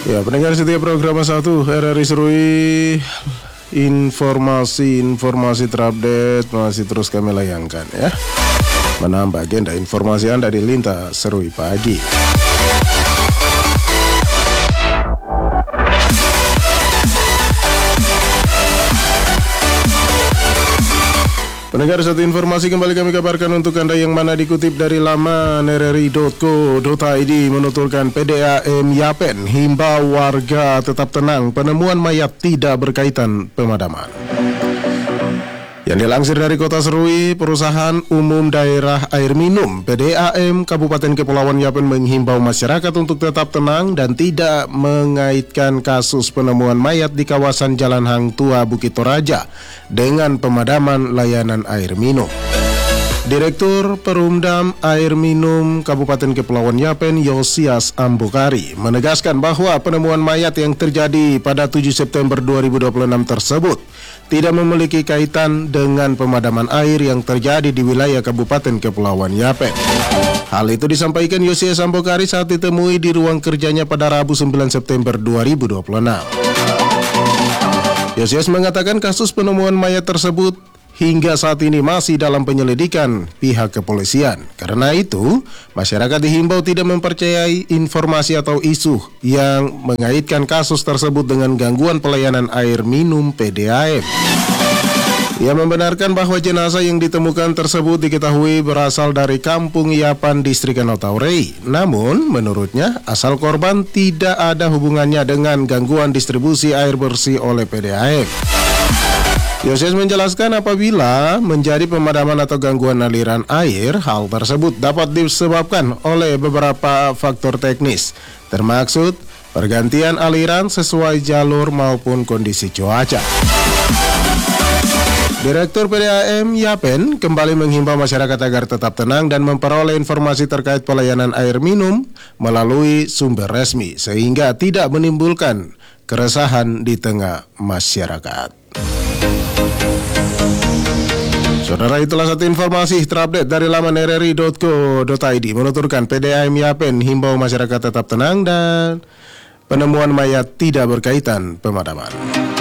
Ya, pendengar setiap program 1 RRI Serui, informasi terupdate masih terus kami layangkan ya. Menambah agenda informasi Anda di Lintas Serui Pagi. Pendengar, satu informasi kembali kami kabarkan untuk Anda yang mana dikutip dari laman rri.co.id menuturkan PDAM Yapen himbau warga tetap tenang, penemuan mayat tidak berkaitan pemadaman. Yang dilansir dari Kota Serui, Perusahaan Umum Daerah Air Minum PDAM Kabupaten Kepulauan Yapen menghimbau masyarakat untuk tetap tenang dan tidak mengaitkan kasus penemuan mayat di kawasan Jalan Hang Tua Bukit Toraja dengan pemadaman layanan air minum. Direktur Perumdam Air Minum Kabupaten Kepulauan Yapen Yosias Ambokari menegaskan bahwa penemuan mayat yang terjadi pada 7 September 2026 tersebut tidak memiliki kaitan dengan pemadaman air yang terjadi di wilayah Kabupaten Kepulauan Yapen. Hal itu disampaikan Yosias Ambokari saat ditemui di ruang kerjanya pada Rabu 9 September 2026. Yosias mengatakan kasus penemuan mayat tersebut hingga saat ini masih dalam penyelidikan pihak kepolisian. Karena itu, masyarakat dihimbau tidak mempercayai informasi atau isu yang mengaitkan kasus tersebut dengan gangguan pelayanan air minum PDAM. Ia membenarkan bahwa jenazah yang ditemukan tersebut diketahui berasal dari Kampung Yapan, Distrik Anotaurei. Namun, menurutnya, asal korban tidak ada hubungannya dengan gangguan distribusi air bersih oleh PDAM. Yosias menjelaskan apabila menjadi pemadaman atau gangguan aliran air, hal tersebut dapat disebabkan oleh beberapa faktor teknis, termaksud pergantian aliran sesuai jalur maupun kondisi cuaca. Direktur PDAM Yapen kembali menghimbau masyarakat agar tetap tenang dan memperoleh informasi terkait pelayanan air minum melalui sumber resmi sehingga tidak menimbulkan keresahan di tengah masyarakat. Saudara, itulah satu informasi terupdate dari laman rri.co.id menuturkan PDAM Yapen himbau masyarakat tetap tenang dan penemuan mayat tidak berkaitan pemadaman.